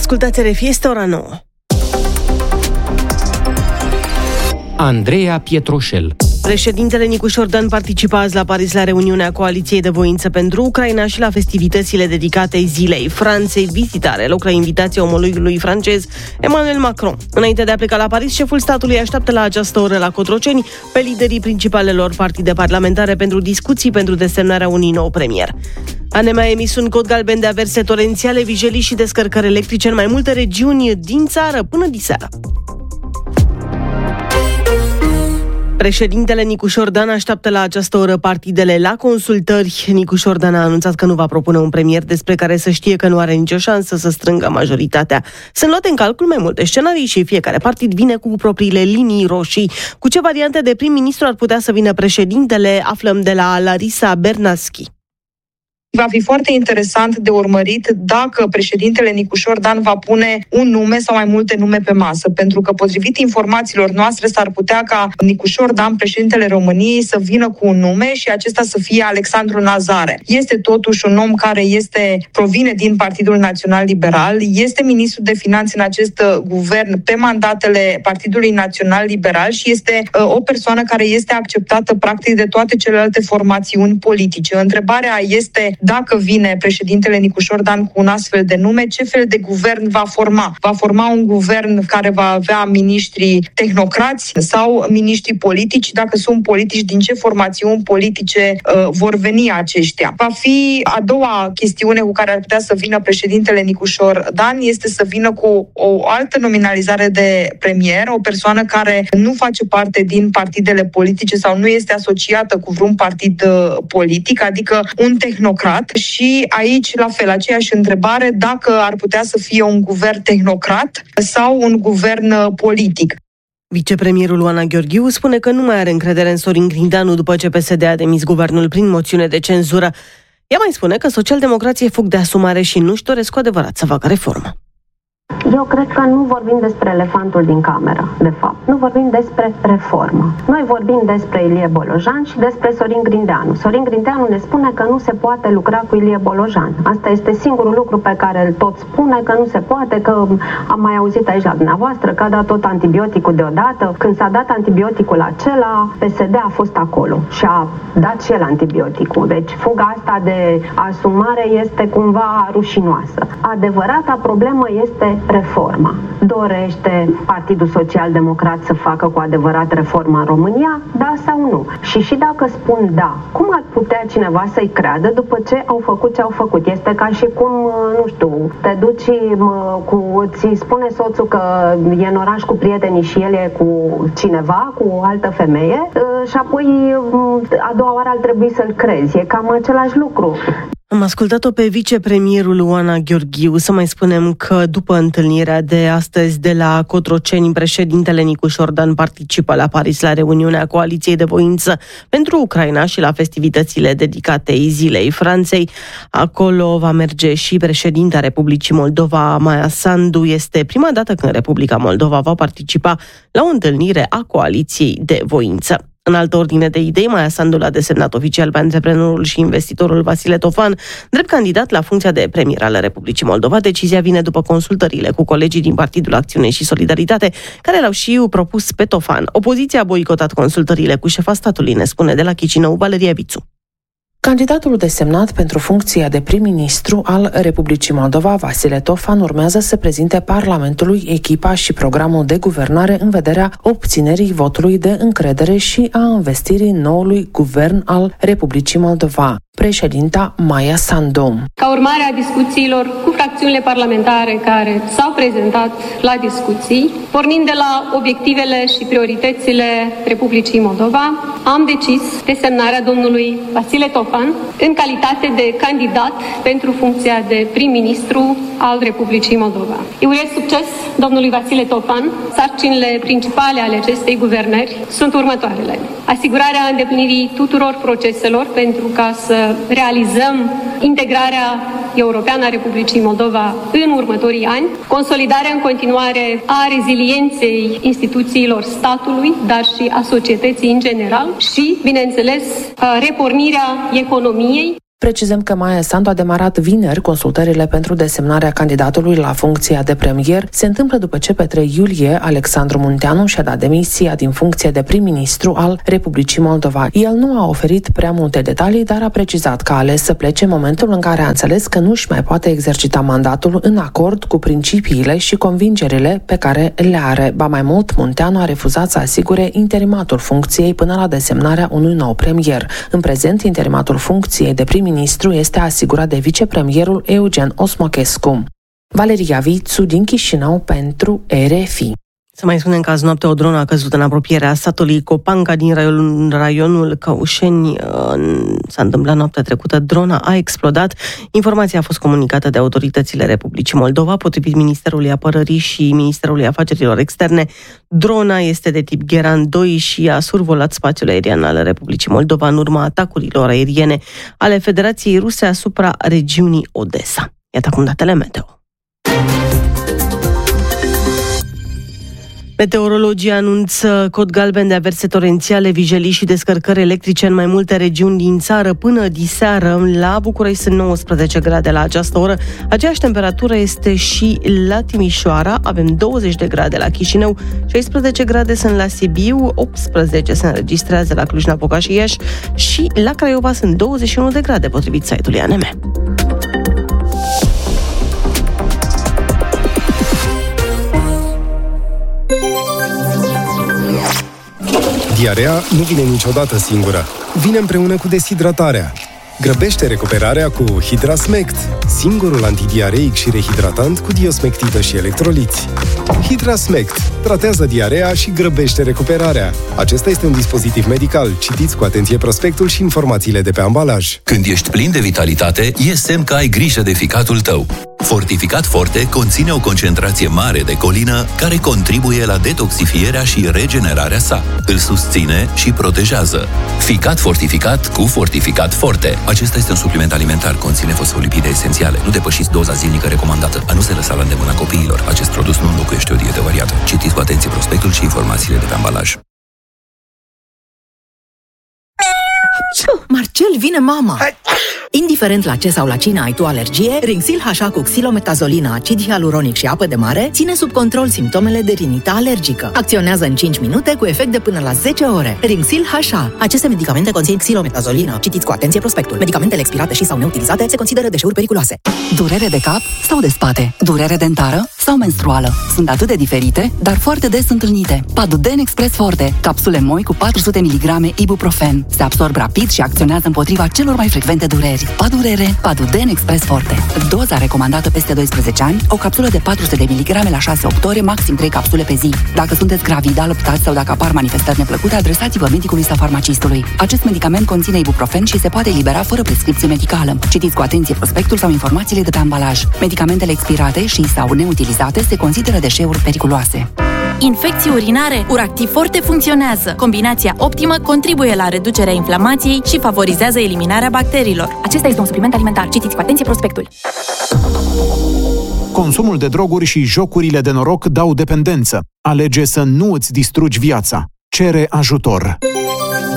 Ascultați RFI, este ora 9. Andreea Pietroșel. Președintele Nicu Șordan participă azi la Paris la reuniunea Coaliției de Voință pentru Ucraina și la festivitățile dedicate Zilei Franței. Vizitare loc la invitația omologului francez Emmanuel Macron. Înainte de a pleca la Paris, șeful statului așteaptă la această oră la Cotroceni pe liderii principalelor partide parlamentare pentru discuții pentru desemnarea unui nou premier. ANM a emis un cod galben de averse torențiale, vijelii și descărcări electrice în mai multe regiuni din țară până diseară. Președintele Nicu Șordan așteaptă la această oră partidele la consultări. Nicu Șordan a anunțat că nu va propune un premier despre care să știe că nu are nicio șansă să strângă majoritatea. Sunt luate în calcul mai multe scenarii și fiecare partid vine cu propriile linii roșii. Cu ce variante de prim-ministru ar putea să vină președintele, aflăm de la Larisa Bernaschi. Va fi foarte interesant de urmărit dacă președintele Nicu Șordan va pune un nume sau mai multe nume pe masă, pentru că potrivit informațiilor noastre s-ar putea ca Nicu Șordan, președintele României, să vină cu un nume și acesta să fie Alexandru Nazare. Este totuși un om care provine din Partidul Național Liberal, este ministru de finanțe în acest guvern pe mandatele Partidului Național Liberal și este o persoană care este acceptată practic de toate celelalte formațiuni politice. Întrebarea este: dacă vine președintele Nicu Șordan cu un astfel de nume, ce fel de guvern va forma? Va forma un guvern care va avea miniștri tehnocrați sau miniștri politici? Dacă sunt politici, din ce formațiuni politice vor veni aceștia? Va fi a doua chestiune cu care ar putea să vină președintele Nicu Șordan, este să vină cu o altă nominalizare de premier, o persoană care nu face parte din partidele politice sau nu este asociată cu vreun partid politic, adică un tehnocrat. Și aici, la fel, aceeași întrebare, dacă ar putea să fie un guvern tehnocrat sau un guvern politic. Vicepremierul Oana Gheorghiu spune că nu mai are încredere în Sorin Grindeanu după ce PSD a demis guvernul prin moțiune de cenzură. Ea mai spune că socialdemocrații fug de asumare și nu-și doresc cu adevărat să facă reformă. Eu cred că nu vorbim despre elefantul din cameră, de fapt. Nu vorbim despre reformă. Noi vorbim despre Ilie Bolojan și despre Sorin Grindeanu. Sorin Grindeanu ne spune că nu se poate lucra cu Ilie Bolojan. Asta este singurul lucru pe care îl tot spune, că nu se poate, că am mai auzit aici la dumneavoastră că a dat tot antibioticul deodată. Când s-a dat antibioticul acela, PSD a fost acolo și a dat și el antibioticul. Deci fuga asta de asumare este cumva rușinoasă. Adevărata problemă este reforma. Dorește Partidul Social-Democrat să facă cu adevărat reforma în România? Da sau nu? Și dacă spun da, cum ar putea cineva să-i creadă după ce au făcut ce au făcut? Este ca și cum, nu știu, te duci ți spune soțul că e în oraș cu prietenii și el e cu cineva, cu o altă femeie și apoi a doua oară ar trebui să-l crezi. E cam același lucru. Am ascultat-o pe vicepremierul Oana Gheorghiu. Să mai spunem că după întâlnirea de astăzi de la Cotroceni, președintele Nicu Șordan participă la Paris la reuniunea Coaliției de Voință pentru Ucraina și la festivitățile dedicate Zilei Franței. Acolo va merge și președinta Republicii Moldova, Maia Sandu. Este prima dată când Republica Moldova va participa la o întâlnire a Coaliției de Voință. În altă ordine de idei, Maia Sandu l-a desemnat oficial pe antreprenorul și investitorul Vasile Tofan drept candidat la funcția de premier al Republicii Moldova. Decizia vine după consultările cu colegii din Partidul Acțiune și Solidaritate, care l-au și propus pe Tofan. Opoziția a boicotat consultările cu șefa statului, ne spune de la Chișinău Valeria Vițu. Candidatul desemnat pentru funcția de prim-ministru al Republicii Moldova, Vasile Tofan, urmează să prezinte Parlamentului echipa și programul de guvernare în vederea obținerii votului de încredere și a investirii noului guvern al Republicii Moldova. Președinta Maia Sandu. Ca urmare a discuțiilor cu fracțiunile parlamentare care s-au prezentat la discuții, pornind de la obiectivele și prioritățile Republicii Moldova, am decis desemnarea domnului Vasile Tofan în calitate de candidat pentru funcția de prim-ministru al Republicii Moldova. Îi urez succes domnului Vasile Tofan. Sarcinile principale ale acestei guvernări sunt următoarele: asigurarea îndeplinirii tuturor proceselor pentru ca să realizăm integrarea europeană a Republicii Moldova în următorii ani, consolidarea în continuare a rezilienței instituțiilor statului, dar și a societății în general și, bineînțeles, repornirea economiei. Precizăm că Maia Sandu a demarat vineri consultările pentru desemnarea candidatului la funcția de premier. Se întâmplă după ce pe 3 iulie Alexandru Munteanu și-a dat demisia din funcție de prim-ministru al Republicii Moldova. El nu a oferit prea multe detalii, dar a precizat că a ales să plece în momentul în care a înțeles că nu își mai poate exercita mandatul în acord cu principiile și convingerile pe care le are. Ba mai mult, Munteanu a refuzat să asigure interimatul funcției până la desemnarea unui nou premier. În prezent, interimatul funcției de prim-ministru este asigurat de vicepremierul Eugen Osmochescu. Valeria Vițu din Chișinău pentru RFI. Să mai spunem că azi noapte o dronă a căzut în apropierea satului Copanca din raionul Căușeni. S-a întâmplat noaptea trecută, drona a explodat. Informația a fost comunicată de autoritățile Republicii Moldova. Potrivit Ministerului Apărării și Ministerului Afacerilor Externe, drona este de tip Geran 2 și a survolat spațiul aerian al Republicii Moldova în urma atacurilor aeriene ale Federației Ruse asupra regiunii Odessa. Iată acum datele meteo. Meteorologii anunță cod galben de averse torențiale, vijelii și descărcări electrice în mai multe regiuni din țară. Până diseară, la București sunt 19 grade la această oră. Aceeași temperatură este și la Timișoara. Avem 20 de grade la Chișinău, 16 grade sunt la Sibiu, 18 se înregistrează la Cluj-Napoca și Iași și la Craiova sunt 21 de grade, potrivit site-ului ANM. Diarea nu vine niciodată singură. Vine împreună cu deshidratarea. Grăbește recuperarea cu Hidrasmect, singurul antidiareic și rehidratant cu diosmectită și electroliți. Hidrasmect tratează diarea și grăbește recuperarea. Acesta este un dispozitiv medical. Citiți cu atenție prospectul și informațiile de pe ambalaj. Când ești plin de vitalitate, e semn că ai grijă de ficatul tău. Fortificat Forte conține o concentrație mare de colină care contribuie la detoxifierea și regenerarea sa. Îl susține și protejează. Ficat fortificat cu Fortificat Forte. Acesta este un supliment alimentar, conține fosfolipide esențiale. Nu depășiți doza zilnică recomandată. A nu se lăsa la îndemâna copiilor. Acest produs nu înlocuiește o dietă variată. Citiți cu atenție prospectul și informațiile de pe ambalaj. Marcel, vine mama! Indiferent la ce sau la cine ai tu alergie, Rinxil HA cu xilometazolină, acid hialuronic și apă de mare ține sub control simptomele de rinită alergică. Acționează în 5 minute cu efect de până la 10 ore. Rinxil HA. Aceste medicamente conțin xilometazolină. Citiți cu atenție prospectul. Medicamentele expirate și sau neutilizate se consideră deșeuri periculoase. Durere de cap sau de spate? Durere dentară sau menstruală? Sunt atât de diferite, dar foarte des întâlnite. Paduden Express Forte. Capsule moi cu 400 mg ibuprofen. Se absorb rapid și acționează împotriva celor mai frecvente dureri. Padurere, Paduden Express Forte. Doza recomandată peste 12 ani, o capsulă de 400 de mg la 6-8 ore, maxim 3 capsule pe zi. Dacă sunteți gravid, alăptați sau dacă apar manifestări neplăcute, adresați-vă medicului sau farmacistului. Acest medicament conține ibuprofen și se poate elibera fără prescripție medicală. Citiți cu atenție prospectul sau informațiile de pe ambalaj. Medicamentele expirate și sau neutilizate se consideră deșeuri periculoase. Infecții urinare, Uractiv Forte funcționează. Combinația optimă contribuie la reducerea inflamației și favorizează eliminarea bacteriilor. Acesta este un supliment alimentar. Citiți cu atenție prospectul. Consumul de droguri și jocurile de noroc dau dependență. Alege să nu îți distrugi viața. Cere ajutor.